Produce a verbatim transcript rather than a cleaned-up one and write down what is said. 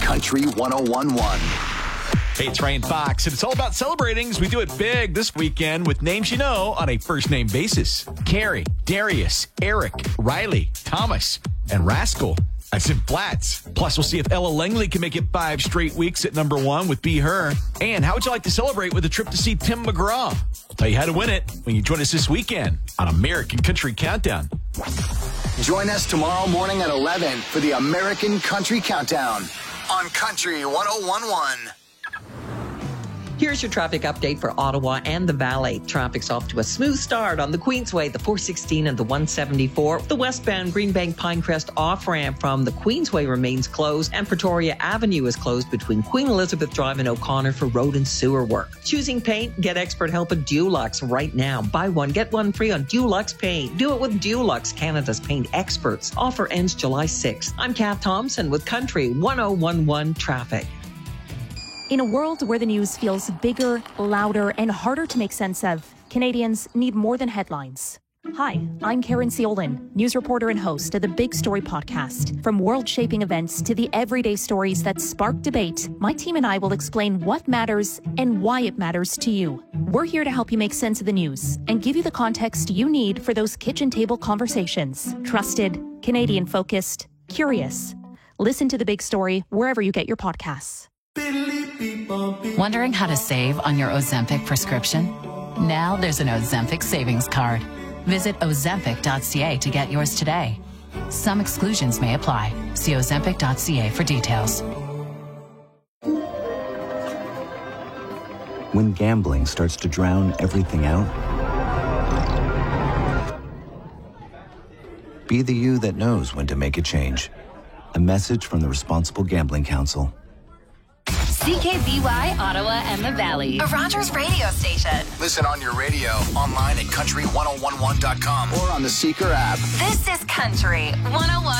Country one oh one point one. Hey, it's Ryan Fox, and it's all about celebrating as we do it big this weekend with names you know on a first-name basis. Carrie, Darius, Eric, Riley, Thomas, and Rascal. That's in flats. Plus, we'll see if Ella Langley can make it five straight weeks at number one with Be Her. And how would you like to celebrate with a trip to see Tim McGraw? I'll tell you how to win it when you join us this weekend on American Country Countdown. Join us tomorrow morning at eleven for the American Country Countdown on Country one oh one point one. Here's your traffic update for Ottawa and the Valley. Traffic's off to a smooth start on the Queensway, the four sixteen and the one seventy-four. The westbound Greenbank Pinecrest off-ramp from the Queensway remains closed, and Pretoria Avenue is closed between Queen Elizabeth Drive and O'Connor for road and sewer work. Choosing paint? Get expert help at Dulux right now. Buy one, get one free on Dulux Paint. Do it with Dulux, Canada's paint experts. Offer ends July sixth. I'm Kath Thompson with Country one oh one point one Traffic. In a world where the news feels bigger, louder, and harder to make sense of, Canadians need more than headlines. Hi, I'm Karen Ciolin, news reporter and host of the Big Story podcast. From world-shaping events to the everyday stories that spark debate, my team and I will explain what matters and why it matters to you. We're here to help you make sense of the news and give you the context you need for those kitchen table conversations. Trusted, Canadian-focused, curious. Listen to The Big Story wherever you get your podcasts. Wondering how to save on your Ozempic prescription? Now there's an Ozempic savings card. Visit ozempic dot c a to get yours today. Some exclusions may apply. See ozempic dot c a for details. When gambling starts to drown everything out, be the you that knows when to make a change. A message from the Responsible Gambling Council. C K B Y, Ottawa and the Valley. A Rogers radio station. Listen on your radio, online at country one oh one one dot com, or on the Seeker app. This is Country one oh one.